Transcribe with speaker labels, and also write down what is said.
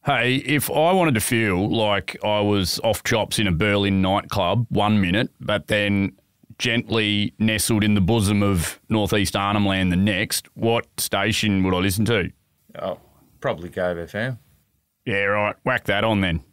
Speaker 1: Hey, if I wanted to feel like I was off chops in a Berlin nightclub 1 minute, but then gently nestled in the bosom of northeast Arnhem Land the next, what station would I listen to?
Speaker 2: Oh, probably Gove FM.
Speaker 1: Yeah, right. Whack that on then.